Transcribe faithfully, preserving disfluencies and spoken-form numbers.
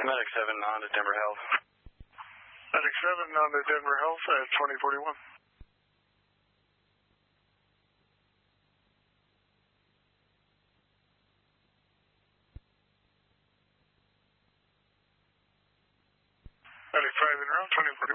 Medic seven on to Denver Health. Medic seven on to Denver Health at twenty forty-one. Medic five in route, twenty forty-one.